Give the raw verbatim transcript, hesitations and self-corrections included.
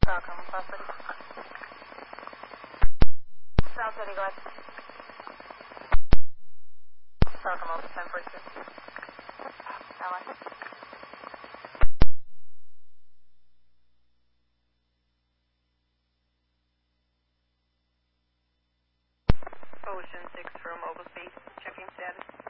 Falcon, South City. South City, go ahead. Falcon, Alpha ten forty-two. Ally. Ocean six from Mobile Space, checking status.